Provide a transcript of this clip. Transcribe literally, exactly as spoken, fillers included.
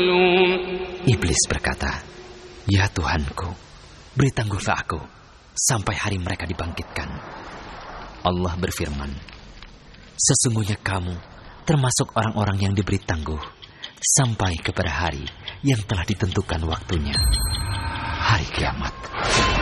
Iblis berkata, "Ya Tuhanku, beri tangguhlah aku sampai hari mereka dibangkitkan." Allah berfirman, "Sesungguhnya kamu termasuk orang-orang yang diberi tangguh sampai kepada hari yang telah ditentukan waktunya, hari kiamat."